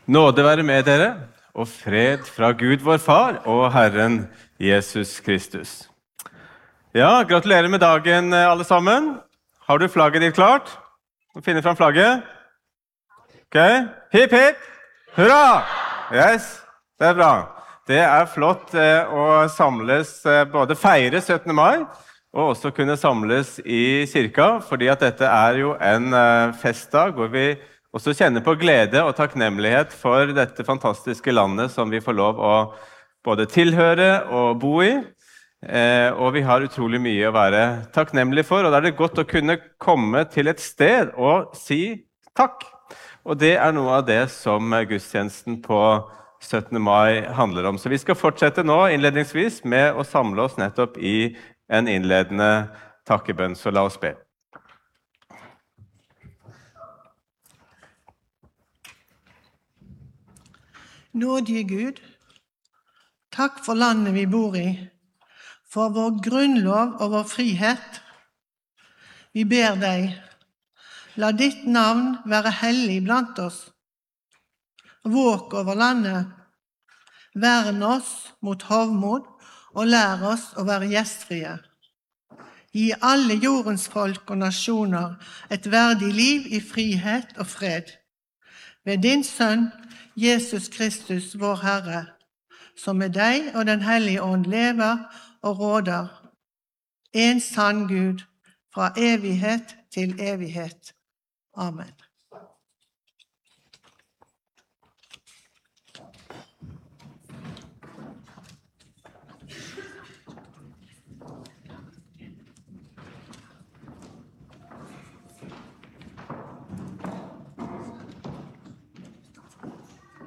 Nåde være med dere, og fred fra Gud vår Far og Herren Jesus Kristus. Ja, gratulerer med dagen alle sammen. Har du flagget ditt klart? Finne fram flagget. Ok, hipp hipp, hurra! Yes, det er bra. Det er flott å samles, både feire 17. mai, og også kunne samles i kirka, fordi at dette er jo en festdag hvor vi også kjenner på glede og takknemlighet for dette fantastiske landet som vi får lov å både tilhøre og bo i. Og vi har utrolig mye å være takknemlige for, og da er det godt å kunne komme til et sted og si takk. Og det er noe av det som gudstjenesten på 17. mai handler om. Så vi skal fortsette nå innledningsvis med å samle oss nettopp i en innledende takkebønn, så la oss be. Nådige Gud, takk for landet vi bor i, for vår grunnlov og vår frihet. Vi ber deg, la ditt navn være hellig blant oss. Våk over landet, vern oss mot hovmod og lær oss å være gjestfrie. Gi alle jordens folk og nasjoner et verdig liv i frihet og fred. Ved din Sønn, Jesus Kristus, vår Herre, som med deg og den hellige ånd lever og råder, en sann Gud, fra evighet til evighet. Amen.